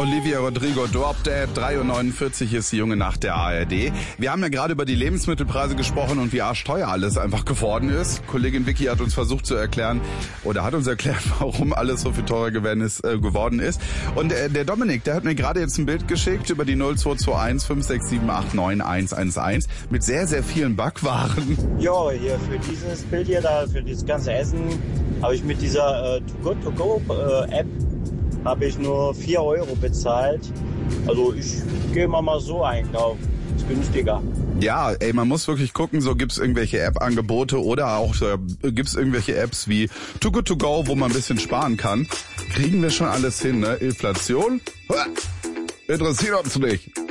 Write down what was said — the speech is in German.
Olivia Rodrigo, Drop Dead, 3:49 Uhr ist die junge Nacht der ARD. Wir haben ja gerade über die Lebensmittelpreise gesprochen und wie arschteuer alles einfach geworden ist. Kollegin Vicky hat uns versucht zu erklären, oder hat uns erklärt, warum alles so viel teurer geworden ist. Und der Dominik, der hat mir gerade jetzt ein Bild geschickt über die 0221 567899111 mit sehr, sehr vielen Backwaren. Ja, hier für dieses Bild hier da, für dieses ganze Essen, habe ich mit dieser To-Go-App habe ich nur 4 € bezahlt. Also ich gehe mal so einkaufen. Ist günstiger. Ja, ey, man muss wirklich gucken, so gibt's irgendwelche App-Angebote oder auch gibt's irgendwelche Apps wie Too Good To Go, wo man ein bisschen sparen kann. Kriegen wir schon alles hin, ne? Inflation? Interessiert uns nicht.